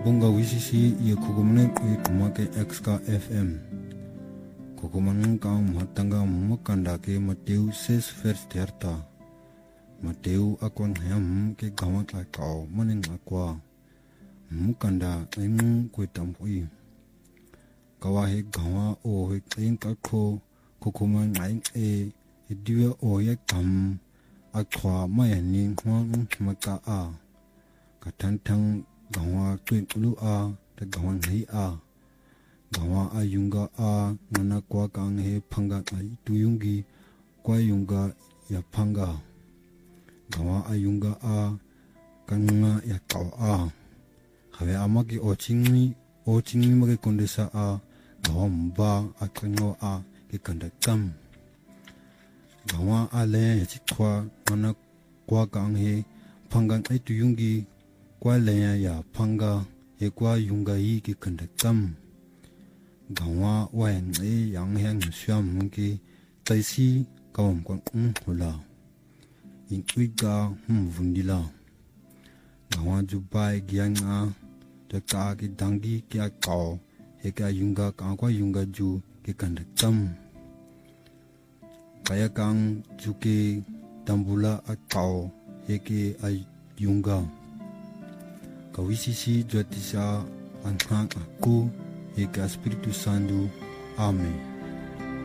Bunga wisisi ia kukumne kui kumake XK FM. Kukumanang kaong matanga makanda ke Mateu 6:30. Mateu akwang ham ke gawat la kao maning akwa. Mukanda aimu kwe tampui. Kawa he gawa o he kain kakho kukuman aing diwa o ya kam akwa mayaning hwang maka a. Katantang gawa twin ulu a ta gawa ngai a. Gawa ayunga a ngana kwa kang he panga ai tuyungi kwa yunga ya panga. Gawa ayunga a kanga ya kaw a. Hawe amaki ochingi mage kondesa a gawa mba a kango a ke kanda kam. Gawa a le ya chikwa ngana kwa kang he panga ai tuyungi kwa le ya panga he kwa yunga yi ke kanda kam. Gawa wayan yang hang syam ke taisi kawam kwang hula. In uiga vundila. Gawa jubai gyang a taka ke dangi ke kao he ka yunga ka kwa yunga ju ke kanda kam. Kaya kang juke tambula a kao he ke a yunga. Kawisisi jatisa anhang aku Eka Espiritu Santo. Amém.